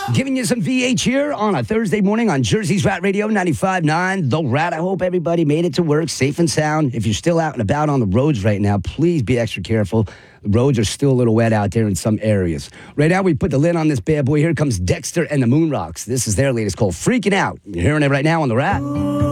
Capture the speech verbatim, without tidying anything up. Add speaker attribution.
Speaker 1: Giving you some V H here on a Thursday morning on Jersey's Rat Radio ninety-five point nine. The Rat. I hope everybody made it to work safe and sound. If you're still out and about on the roads right now, please be extra careful. The roads are still a little wet out there in some areas. Right now, we put the lid on this bad boy. Here comes Dexter and the Moon Rocks. This is their latest called Freaking Out. You're hearing it right now on The Rat.